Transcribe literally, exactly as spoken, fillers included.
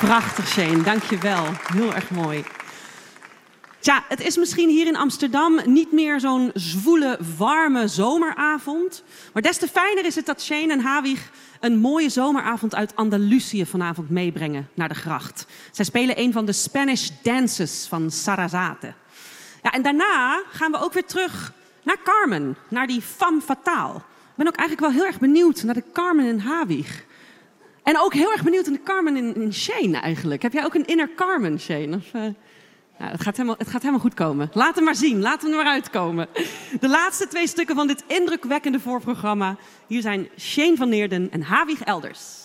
Prachtig, Shane. Dank je wel. Heel erg mooi. Tja, het is misschien hier in Amsterdam niet meer zo'n zwoele, warme zomeravond. Maar des te fijner is het dat Shane en Hawig een mooie zomeravond uit Andalusië vanavond meebrengen naar de gracht. Zij spelen een van de Spanish dances van Sarasate. Ja, en daarna gaan we ook weer terug naar Carmen, naar die femme fatale. Ik ben ook eigenlijk wel heel erg benieuwd naar de Carmen en Hawig. En ook heel erg benieuwd naar de Carmen in, in Shane eigenlijk. Heb jij ook een inner Carmen, Shane? Of, uh... Nou, het, gaat helemaal, het gaat helemaal goed komen. Laat hem maar zien, laat hem er maar uitkomen. De laatste twee stukken van dit indrukwekkende voorprogramma. Hier zijn Shane van Neerden en Hawig Elders.